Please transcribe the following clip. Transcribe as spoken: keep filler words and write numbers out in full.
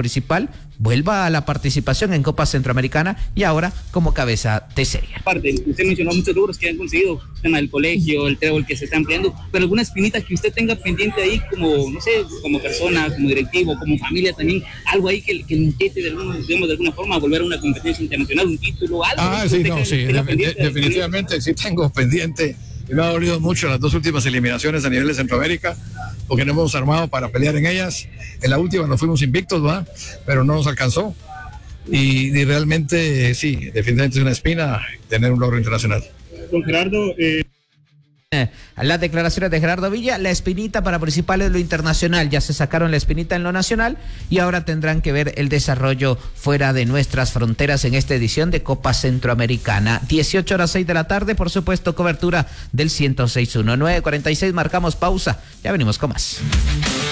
Municipal vuelva a la participación en Copa Centroamericana y ahora como cabeza de serie. Aparte, usted mencionó muchos logros que han conseguido, el tema del colegio, el trébol que se está empleando, pero alguna espinita que usted tenga pendiente ahí como, no sé, como persona, como directivo, como familia también, algo ahí que, que le inquiete de alguna, digamos, de alguna forma a volver a una competencia internacional, un título, algo. Ah, sí, no, sí, de, de, definitivamente sí tengo pendiente. Y me ha dolido mucho las dos últimas eliminaciones a nivel de Centroamérica, porque no hemos armado para pelear en ellas. En la última nos fuimos invictos, ¿verdad? Pero no nos alcanzó. Y, y realmente, sí, definitivamente es una espina tener un logro internacional. Don Gerardo, eh... las declaraciones de Gerardo Villa, la espinita para Municipal es lo internacional, ya se sacaron la espinita en lo nacional y ahora tendrán que ver el desarrollo fuera de nuestras fronteras en esta edición de Copa Centroamericana. dieciocho horas seis de la tarde, por supuesto, cobertura del ciento seis punto uno. nueve cuarenta y seis, marcamos pausa, ya venimos con más.